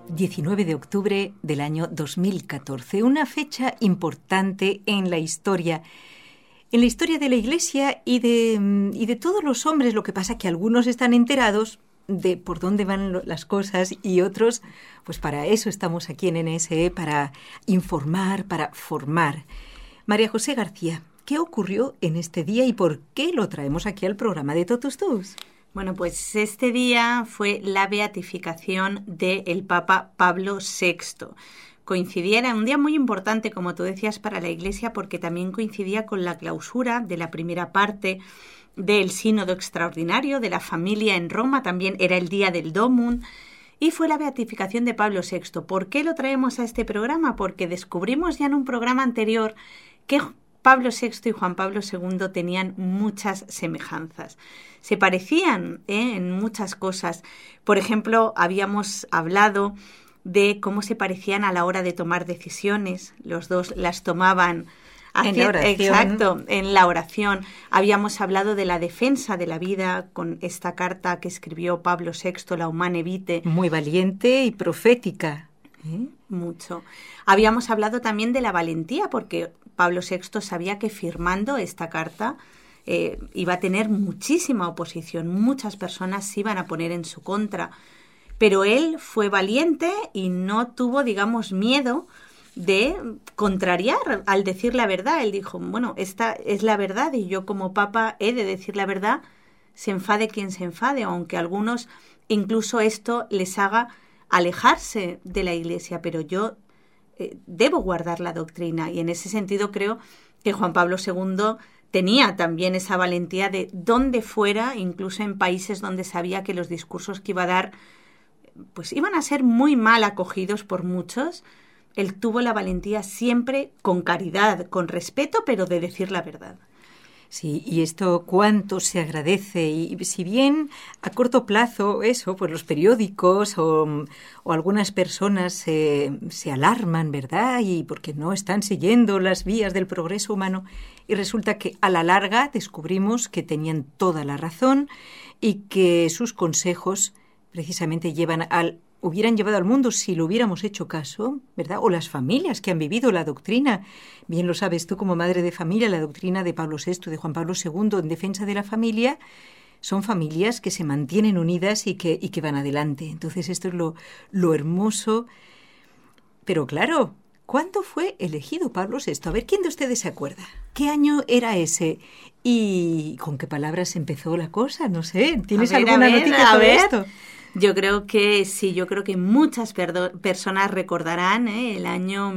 19 de octubre del año 2014, una fecha importante en la historia de la Iglesia y de todos los hombres. Lo que pasa que algunos están enterados de por dónde van las cosas y otros, pues para eso estamos aquí en NSE, para informar, para formar. María José García, ¿qué ocurrió en este día y por qué lo traemos aquí al programa de Totus Tus? Bueno, pues este día fue la beatificación del Papa Pablo VI. Era un día muy importante, como tú decías, para la Iglesia, porque también coincidía con la clausura de la primera parte del Sínodo Extraordinario de la Familia en Roma. También era el día del Domum y fue la beatificación de Pablo VI. ¿Por qué lo traemos a este programa? Porque descubrimos ya en un programa anterior que Pablo VI y Juan Pablo II tenían muchas semejanzas. Se parecían en muchas cosas. Por ejemplo, habíamos hablado de cómo se parecían a la hora de tomar decisiones. Los dos las tomaban en la oración. Exacto, en la oración. Habíamos hablado de la defensa de la vida con esta carta que escribió Pablo VI, la Humane Vitae. Muy valiente y profética. Mucho. Habíamos hablado también de la valentía, porque Pablo VI sabía que firmando esta carta iba a tener muchísima oposición, muchas personas se iban a poner en su contra, pero él fue valiente y no tuvo, digamos, miedo de contrariar al decir la verdad. Él dijo, bueno, esta es la verdad y yo como papa he de decir la verdad, se enfade quien se enfade, aunque a algunos incluso esto les haga alejarse de la Iglesia, pero yo debo guardar la doctrina, y en ese sentido creo que Juan Pablo II tenía también esa valentía de donde fuera, incluso en países donde sabía que los discursos que iba a dar pues iban a ser muy mal acogidos por muchos. Él tuvo la valentía siempre con caridad, con respeto, pero de decir la verdad. Sí, y esto cuánto se agradece, y si bien a corto plazo eso, pues los periódicos o algunas personas se alarman, ¿verdad? Y porque no están siguiendo las vías del progreso humano, y resulta que a la larga descubrimos que tenían toda la razón y que sus consejos precisamente hubieran llevado al mundo si lo hubiéramos hecho caso, ¿verdad? O las familias que han vivido la doctrina. Bien lo sabes tú como madre de familia, la doctrina de Pablo VI, de Juan Pablo II en defensa de la familia, son familias que se mantienen unidas y que van adelante. Entonces esto es lo hermoso. Pero claro, ¿cuándo fue elegido Pablo VI? A ver, ¿quién de ustedes se acuerda? ¿Qué año era ese? ¿Y con qué palabras empezó la cosa? No sé, ¿tienes alguna noticia sobre esto? Yo creo que sí, yo creo que muchas personas recordarán el año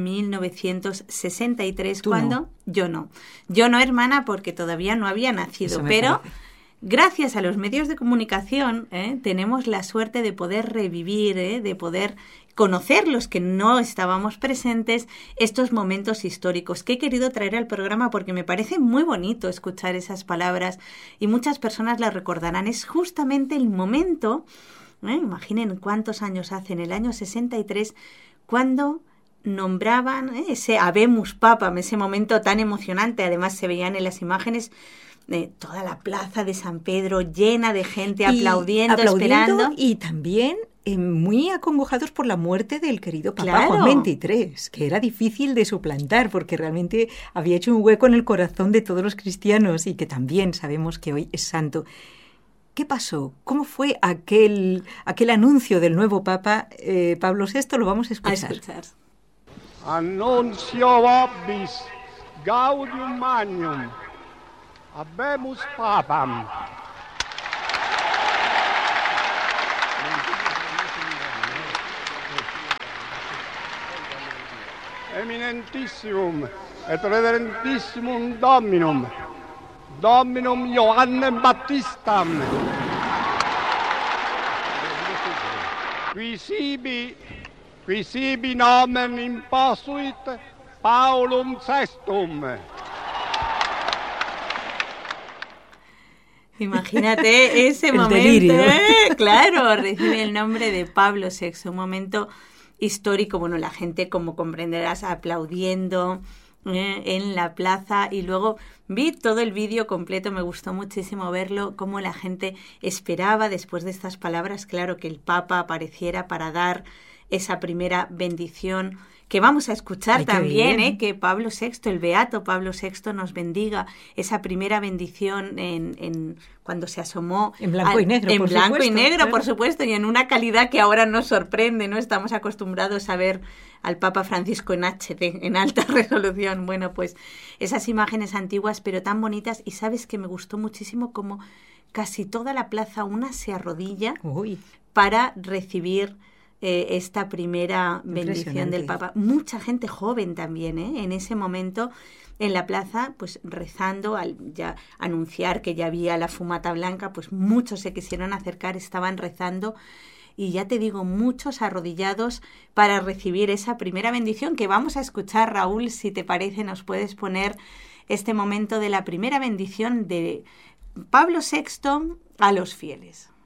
1963. ¿Cuándo? No. Yo no, hermana, porque todavía no había nacido, pero gracias a los medios de comunicación tenemos la suerte de poder revivir, de poder conocer los que no estábamos presentes estos momentos históricos que he querido traer al programa porque me parece muy bonito escuchar esas palabras y muchas personas las recordarán. Es justamente el momento... Imaginen cuántos años hace, en el año 63, cuando nombraban ese Habemus Papam, ese momento tan emocionante. Además se veían en las imágenes toda la plaza de San Pedro llena de gente aplaudiendo, esperando. Y también muy acongojados por la muerte del querido Papa Juan XXIII, que era difícil de suplantar porque realmente había hecho un hueco en el corazón de todos los cristianos y que también sabemos que hoy es santo. ¿Qué pasó? ¿Cómo fue aquel anuncio del nuevo Papa Pablo VI? Lo vamos a escuchar. Annuncio vobis gaudium magnum, habemus papam. Eminentissimum et reverentissimum Dominum Johannem Baptistam, qui sibi nomen imposuit Paulum Sextum. Imagínate ese momento, claro, recibe el nombre de Pablo VI, un momento histórico. Bueno, la gente, como comprenderás, aplaudiendo en la plaza, y luego vi todo el vídeo completo, me gustó muchísimo verlo, cómo la gente esperaba después de estas palabras, claro, que el Papa apareciera para dar esa primera bendición que vamos a escuchar también, que Pablo VI, el beato Pablo VI, nos bendiga esa primera bendición en cuando se asomó en blanco y negro, en por blanco supuesto, y negro, claro. por supuesto, y en una calidad que ahora nos sorprende, ¿no? Estamos acostumbrados a ver al Papa Francisco en HD, en alta resolución. Bueno, pues esas imágenes antiguas, pero tan bonitas, y sabes que me gustó muchísimo como casi toda la plaza una se arrodilla para recibir esta primera bendición del Papa. Mucha gente joven también, en ese momento en la plaza, pues rezando, al ya anunciar que ya había la fumata blanca, pues muchos se quisieron acercar, estaban rezando, y ya te digo, muchos arrodillados para recibir esa primera bendición que vamos a escuchar. Raúl, si te parece, nos puedes poner este momento de la primera bendición de Pablo VI a los fieles.